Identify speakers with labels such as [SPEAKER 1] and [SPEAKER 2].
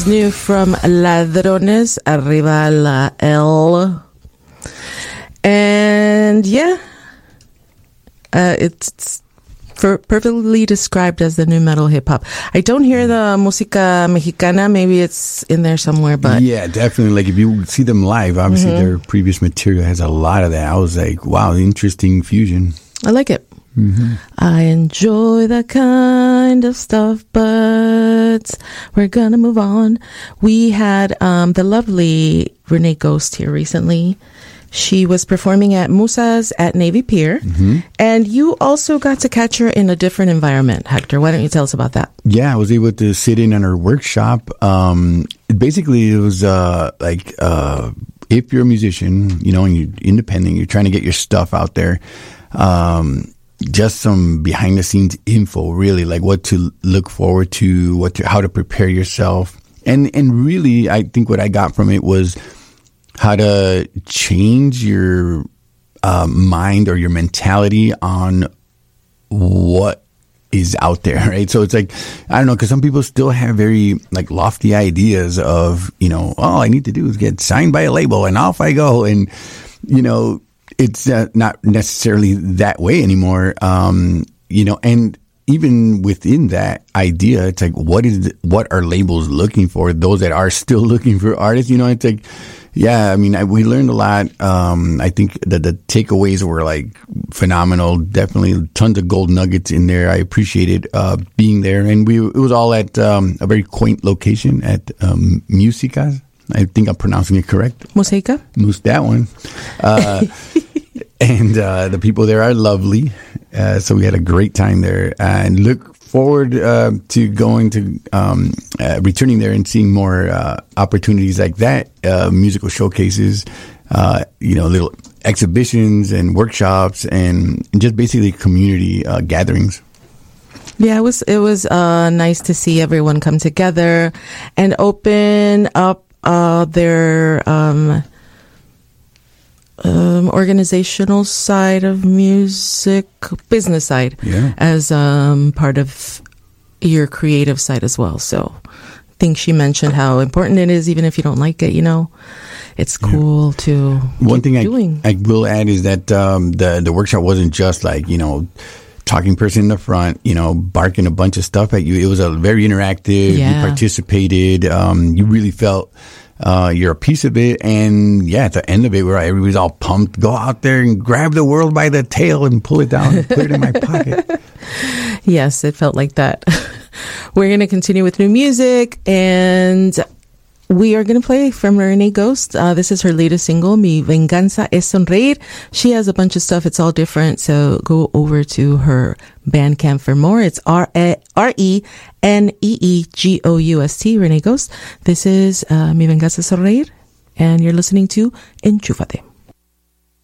[SPEAKER 1] New from Ladrones, Arriba la L. And yeah, it's perfectly described as the new metal hip hop. I don't hear the música mexicana. Maybe it's in there somewhere, but
[SPEAKER 2] yeah, definitely. Like if you see them live, obviously their previous material has a lot of that. I was like, wow, interesting fusion.
[SPEAKER 1] I like it. Mm-hmm. I enjoy that kind of stuff, but we're gonna move on. We had the lovely Renee Ghost here recently. She was performing at Musas at Navy Pier, and you also got to catch her in a different environment. Hector, why don't you tell us about that?
[SPEAKER 2] Yeah, I was able to sit in on her workshop. Basically, it was if you're a musician, you know, and you're independent, you're trying to get your stuff out there. Just some behind the scenes info, really, like what to look forward to, how to prepare yourself. And really, I think what I got from it was how to change your mind or your mentality on what is out there, right? So it's like, I don't know, because some people still have very like lofty ideas of, you know, all I need to do is get signed by a label and off I go. And, you know, it's not necessarily that way anymore, you know, and even within that idea, it's like, what are labels looking for? Those that are still looking for artists, you know, it's like, yeah, I mean, we learned a lot. I think that the takeaways were like phenomenal. Definitely tons of gold nuggets in there. I appreciated being there. And it was all at a very quaint location at Musicas. I think I'm pronouncing it correct.
[SPEAKER 1] Musica?
[SPEAKER 2] That one. And the people there are lovely. So we had a great time there and look forward to going to returning there and seeing more opportunities like that, musical showcases, you know, little exhibitions and workshops and just basically community gatherings.
[SPEAKER 1] Yeah, it was nice to see everyone come together and open up their organizational side of music, business side, as part of your creative side as well. So I think she mentioned how important it is, even if you don't like it, you know, it's cool to
[SPEAKER 2] One thing
[SPEAKER 1] doing.
[SPEAKER 2] I will add is that the workshop wasn't just like, you know, talking person in the front, you know, barking a bunch of stuff at you. It was a very interactive. You participated. You really felt you're a piece of it. And yeah, at the end of it, where everybody's all pumped, go out there and grab the world by the tail and pull it down and put it in my pocket.
[SPEAKER 1] Yes, it felt like that. We're going to continue with new music, and we are going to play from Renee Ghost. This is her latest single, Mi Venganza es Sonreír. She has a bunch of stuff. It's all different. So go over to her Bandcamp for more. It's RENEEGOUST, Renee Ghost. This is Mi Venganza es Sonreír, and you're listening to Enchúfate.